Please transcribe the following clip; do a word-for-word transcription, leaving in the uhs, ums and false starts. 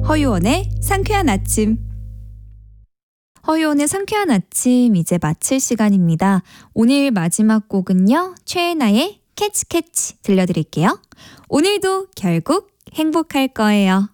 허유원의 상쾌한 아침. 허유원의 상쾌한 아침 이제 마칠 시간입니다. 오늘 마지막 곡은요. 최애나의 캐치 캐치 들려드릴게요. 오늘도 결국 행복할 거예요.